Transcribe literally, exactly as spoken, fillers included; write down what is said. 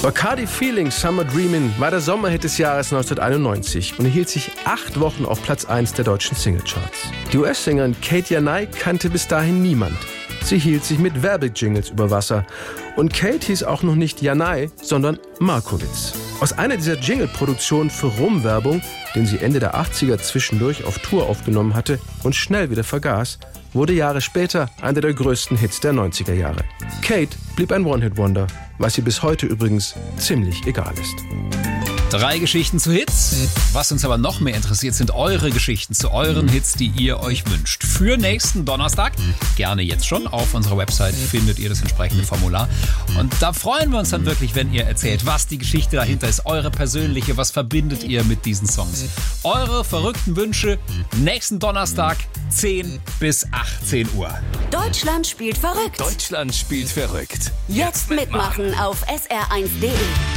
Bacardi Feeling Summer Dreamin' war der Sommerhit des Jahres neunzehnhunderteinundneunzig und hielt sich acht Wochen auf Platz eins der deutschen Singlecharts. Die U S-Sängerin Kate Yanai kannte bis dahin niemand. Sie hielt sich mit Werbejingles über Wasser. Und Kate hieß auch noch nicht Yanai, sondern Markowitz. Aus einer dieser Jingle-Produktionen für Rum-Werbung, den sie Ende der achtziger zwischendurch auf Tour aufgenommen hatte und schnell wieder vergaß, wurde Jahre später einer der größten Hits der neunziger Jahre. Kate blieb ein One-Hit-Wonder, was ihr bis heute übrigens ziemlich egal ist. Drei Geschichten zu Hits. Was uns aber noch mehr interessiert, sind eure Geschichten zu euren Hits, die ihr euch wünscht. Für nächsten Donnerstag, gerne jetzt schon, auf unserer Website findet ihr das entsprechende Formular. Und da freuen wir uns dann wirklich, wenn ihr erzählt, was die Geschichte dahinter ist, eure persönliche, was verbindet ihr mit diesen Songs. Eure verrückten Wünsche nächsten Donnerstag, zehn bis achtzehn Uhr. Deutschland spielt verrückt. Deutschland spielt verrückt. Jetzt mitmachen auf S R eins punkt de.